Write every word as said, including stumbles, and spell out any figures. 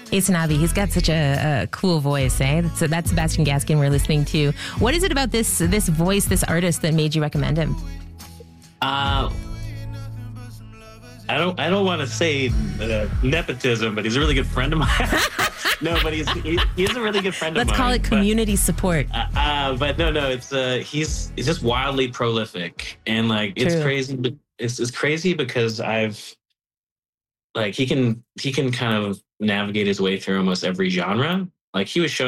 Hey, Sanabi, he's got such a, a cool voice, eh? So that's Sebastian Gaskin we're listening to. What is it about this this voice, this artist that made you recommend him? Uh, I don't I don't want to say uh, nepotism, but he's a really good friend of mine. No, but he's he, he's a really good friend Let's of mine. Let's call it community but, support. Uh, uh, but no, no, it's uh, he's he's just wildly prolific, and like it's True. crazy. But it's it's crazy because I've like he can he can kind of navigate his way through almost every genre. Like he was showing